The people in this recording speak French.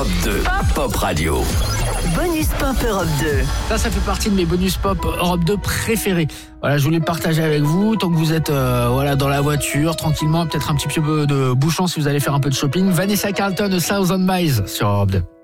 Europe 2, Pop Radio. Bonus Pop Europe 2. Ça fait partie de mes bonus pop Europe 2 préférés. Voilà, je voulais le partager avec vous, tant que vous êtes dans la voiture, tranquillement, peut-être un petit peu de bouchon si vous allez faire un peu de shopping. Vanessa Carlton, A Thousand Miles sur Europe 2.